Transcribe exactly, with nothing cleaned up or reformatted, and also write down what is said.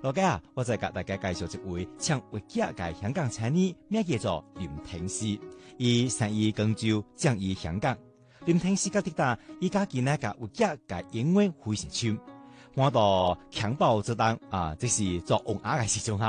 老家啊，我再甲大家介紹一位唱活腳嘅香港青年，名叫做林天賜。伊生於廣州，長於香港。林天賜甲滴答，伊家己那個活腳嘅英文非常唱，我到襁褓之當啊，即是做王鴨嘅時陣哈。